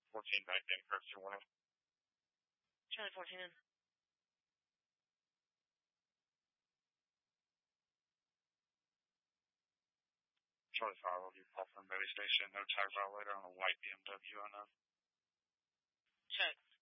14 back in, correction warning. Charlie 14 in. Charlie 5 will be called from Betty Station. No tag violator on a white BMW unknown. Check.